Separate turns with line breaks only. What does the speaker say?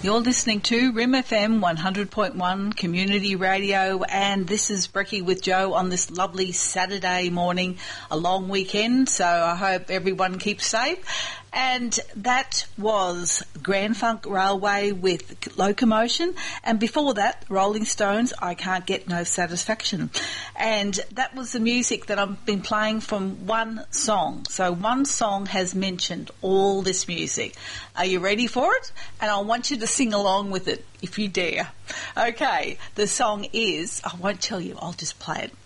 You're listening to Rim FM 100.1 Community Radio, and this is Brekkie with Joe on this lovely Saturday morning, a long weekend, so I hope everyone keeps safe. And that was Grand Funk Railway with Locomotion, and before that, Rolling Stones, I Can't Get No Satisfaction. And that was the music that I've been playing from one song. So one song has mentioned all this music. Are you ready for it? And I want you to sing along with it, if you dare. Okay, the song is, I won't tell you, I'll just play it.